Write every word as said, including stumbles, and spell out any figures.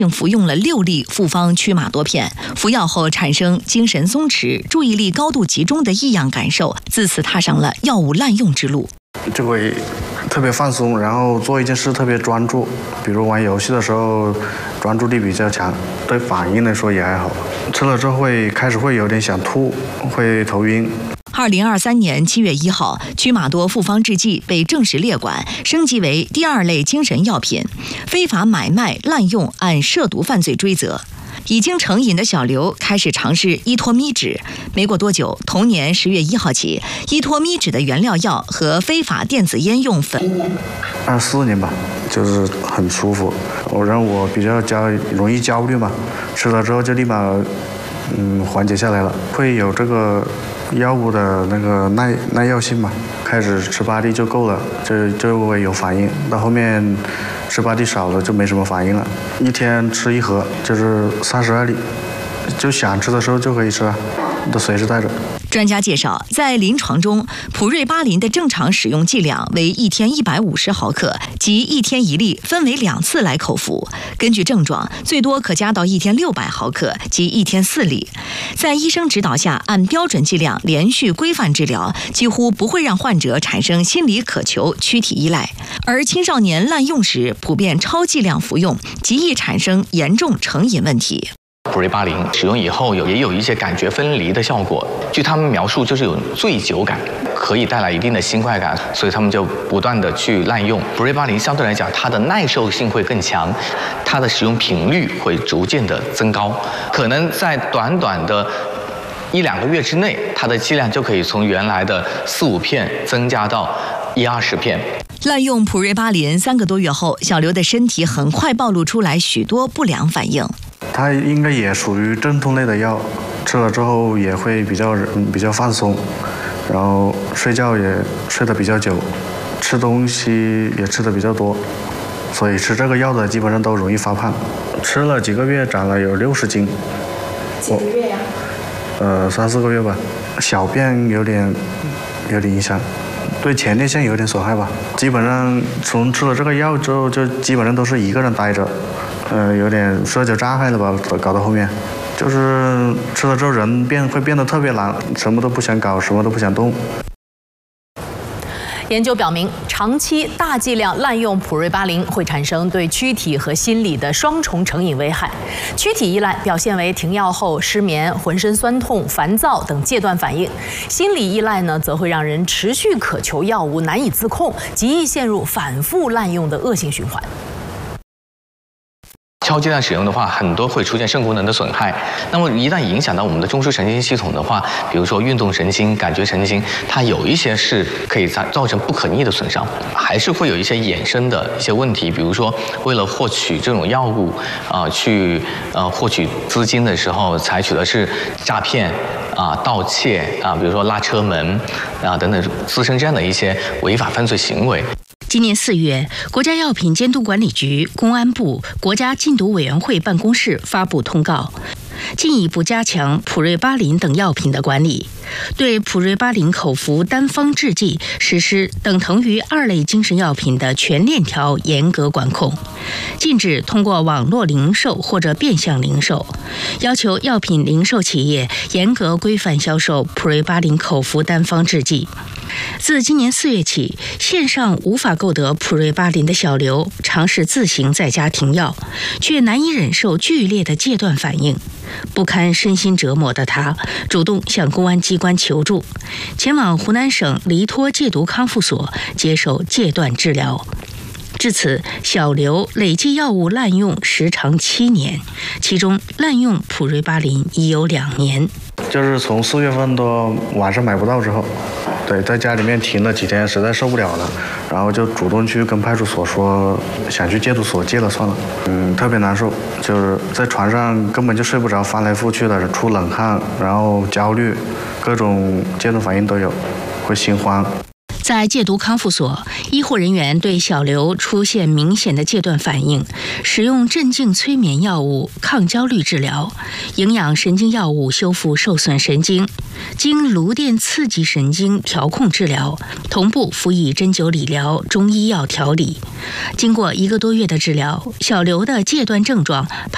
并服用了六粒复方曲马多片，服药后产生精神松弛、注意力高度集中的异样感受，自此踏上了药物滥用之路。 就会特别放松，然后做一件事特别专注，比如玩游戏的时候专注力比较强，对反应来说也还好。吃了之后会开始会有点想吐，会头晕。 二零二三年七月一号，曲马多复方制剂被正式列管，升级为第二类精神药品，非法买卖滥用按涉毒犯罪追责。已经成瘾的小刘开始尝试依托咪酯，没过多久，同年十月一号起，依托咪酯的原料药和非法电子烟用粉。 二四年吧，就是很舒服。我让我比较焦容易焦虑嘛，吃了之后就立马嗯缓解下来了，会有这个药物的那个耐耐药性嘛。开始吃八粒就够了，就就会有反应，到后面吃八粒少了就没什么反应了。一天吃一盒就是三十二粒，就想吃的时候就可以吃了，都随时带着。 专家介绍，在临床中，普瑞巴林的正常使用剂量为一天一百五十毫克，即一天一粒，分为两次来口服。根据症状，最多可加到一天六百毫克，即一天四粒。在医生指导下，按标准剂量连续规范治疗，几乎不会让患者产生心理渴求、躯体依赖。而青少年滥用时，普遍超剂量服用，极易产生严重成瘾问题。 普瑞巴林使用以后有也有一些感觉分离的效果，据他们描述就是有醉酒感，可以带来一定的新快感，所以他们就不断的去滥用。普瑞巴林相对来讲，它的耐受性会更强，它的使用频率会逐渐的增高，可能在短短的一两个月之内，它的剂量就可以从原来的四五片增加到一二十片。 滥用普瑞巴林三个多月后，小刘的身体很快暴露出来许多不良反应。 它应该也属于镇痛类的药，吃了之后也会比较比较放松，然后睡觉也睡得比较久，吃东西也吃得比较多，所以吃这个药的基本上都容易发胖。吃了几个月，长了有六十斤。 几个月呀？ 呃，三四个月吧。小便有点有点影响，对前列腺有点损害吧。基本上从吃了这个药之后，就基本上都是一个人待着。呃，有点社交障碍了吧，搞到后面，就是吃了之后人变会变得特别懒，什么都不想搞，什么都不想动。 研究表明，长期大剂量滥用普瑞巴林会产生对躯体和心理的双重成瘾危害。躯体依赖表现为停药后失眠、浑身酸痛、烦躁等戒断反应；心理依赖呢，则会让人持续渴求药物，难以自控，极易陷入反复滥用的恶性循环。 超剂量使用的话，很多会出现肾功能的损害。那么一旦影响到我们的中枢神经系统的话，比如说运动神经、感觉神经，它有一些是可以造造成不可逆的损伤，还是会有一些衍生的一些问题。比如说，为了获取这种药物啊、呃，去呃获取资金的时候，采取的是诈骗啊、盗窃啊，比如说拉车门啊等等，滋生这样的一些违法犯罪行为。 今年四月，国家药品监督管理局、公安部、国家禁毒委员会办公室发布通告，进一步加强普瑞巴林等药品的管理，对普瑞巴林口服单方制剂实施等同于二类精神药品的全链条严格管控，禁止通过网络零售或者变相零售，要求药品零售企业严格规范销售普瑞巴林口服单方制剂。自今年四月起，线上无法购得普瑞巴林的小刘尝试自行在家停药，却难以忍受剧烈的戒断反应，不堪身心折磨的他主动向公安机关求助，前往湖南省离托戒毒康复所接受戒断治疗。至此，小刘累计药物滥用时长七年，其中滥用普瑞巴林已有两年。 就是从四月份多晚上买不到之后，对，在家里面停了几天，实在受不了了，然后就主动去跟派出所说想去戒毒所戒了算了。嗯，特别难受，就是在床上根本就睡不着，翻来覆去的，出冷汗，然后焦虑，各种戒断反应都有，会心慌。 在戒毒康复所，医护人员对小刘出现明显的戒断反应，使用镇静催眠药物、抗焦虑治疗、营养神经药物修复受损神经，经颅电刺激神经调控治疗，同步辅以针灸理疗、中医药调理。经过一个多月的治疗，小刘的戒断症状